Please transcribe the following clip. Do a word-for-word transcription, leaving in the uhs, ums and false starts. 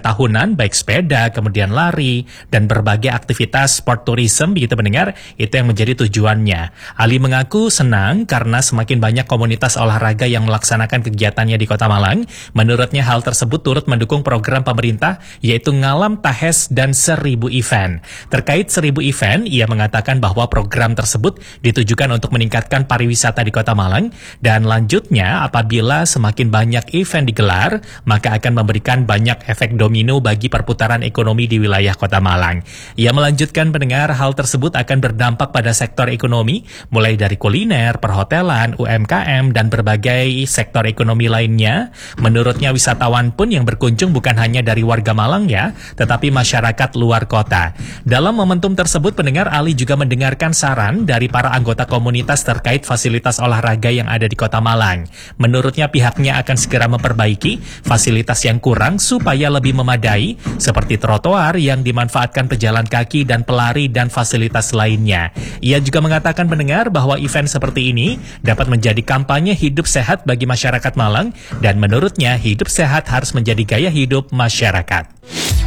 tahunan baik sepeda, kemudian lari, dan berbagai aktivitas sport tourism begitu pendengar, itu yang menjadi tujuannya. Ali mengaku senang karena semakin banyak komunitas olahraga yang melaksanakan kegiatannya di Kota Malang. Menurutnya hal tersebut turut mendukung program pemerintah yaitu Ngalam Tahes dan Seribu Event. Terkait Seribu Event, ia mengatakan bahwa program tersebut ditujukan untuk meningkatkan pariwisata di Kota Malang dan lanjutnya apabila semakin banyak event digelar, maka akan memberikan banyak efek domino bagi perputaran ekonomi di wilayah Kota Malang. Ia melanjutkan pendengar hal tersebut akan berdampak pada sektor ekonomi, mulai dari kuliner, perhotelan, U M K M, dan berbagai sektor ekonomi lainnya. Menurutnya wisatawan pun yang berkunjung bukan hanya dari warga Malang ya, tetapi masyarakat luar kota. Dalam momentum tersebut pendengar, Ali juga mendengarkan saran dari para anggota komunitas terkait fasilitas olahraga yang ada di Kota Malang. Menurutnya pihaknya akan segera memperbaiki fasilitas yang kurang supaya lebih memadai, seperti trotoar yang dimanfaatkan pejalan kaki dan pelari dan fasilitas lainnya. Ia juga mengatakan pendengar bahwa event seperti ini dapat menjadi kampanye hidup sehat bagi masyarakat Malang dan menurutnya hidup sehat harus menjadi gaya hidup masyarakat.